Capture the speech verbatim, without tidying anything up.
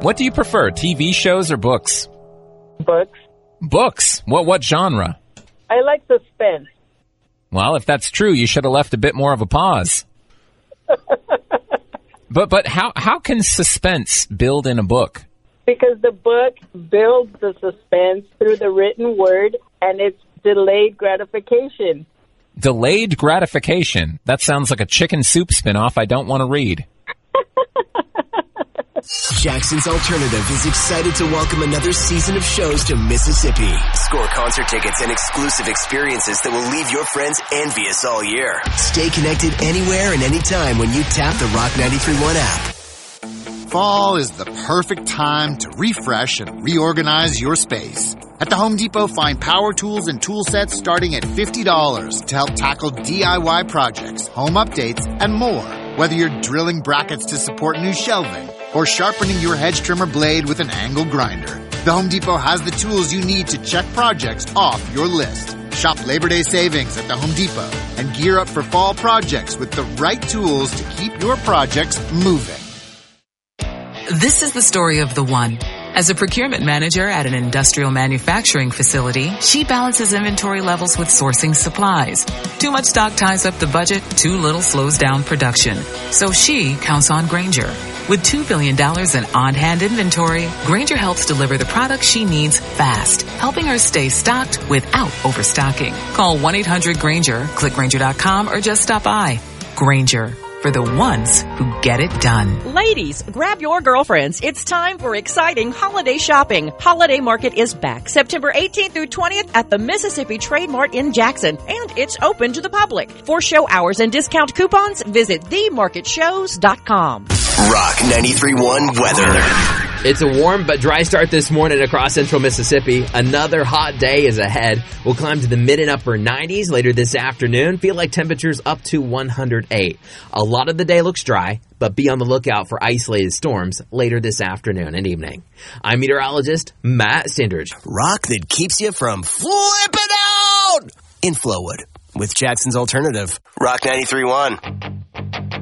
What do you prefer, T V shows or books? Books. Books? What what genre? I like suspense. Well, if that's true, you should have left a bit more of a pause. but but how how can suspense build in a book? Because the book builds the suspense through the written word, and it's delayed gratification. Delayed gratification? That sounds like a chicken soup spinoff I don't want to read. Jackson's Alternative is excited to welcome another season of shows to Mississippi. Score concert tickets and exclusive experiences that will leave your friends envious all year. Stay connected anywhere and anytime when you tap the Rock ninety-three point one app. Fall is the perfect time to refresh and reorganize your space. At the Home Depot, find power tools and tool sets starting at fifty dollars to help tackle D I Y projects, home updates, and more. Whether you're drilling brackets to support new shelving or sharpening your hedge trimmer blade with an angle grinder, the Home Depot has the tools you need to check projects off your list. Shop Labor Day savings at the Home Depot and gear up for fall projects with the right tools to keep your projects moving. This is the story of the one. As a procurement manager at an industrial manufacturing facility, she balances inventory levels with sourcing supplies. Too much stock ties up the budget, too little slows down production. So she counts on Grainger. With two billion dollars in on-hand inventory, Grainger helps deliver the products she needs fast, helping her stay stocked without overstocking. Call one eight hundred Grainger, click Grainger dot com, or just stop by. Grainger, for the ones who get it done. Ladies, grab your girlfriends. It's time for exciting holiday shopping. Holiday Market is back September eighteenth through twentieth at the Mississippi Trade Mart in Jackson, and it's open to the public. For show hours and discount coupons, visit the market shows dot com. Rock ninety-three point one weather. It's a warm but dry start this morning across central Mississippi. Another hot day is ahead. We'll climb to the mid and upper nineties later this afternoon. Feel like temperatures up to one hundred eight. A lot of the day looks dry, but be on the lookout for isolated storms later this afternoon and evening. I'm meteorologist Matt Stindridge. Rock that keeps you from flipping out in Flowood with Jackson's Alternative. Rock ninety-three point one.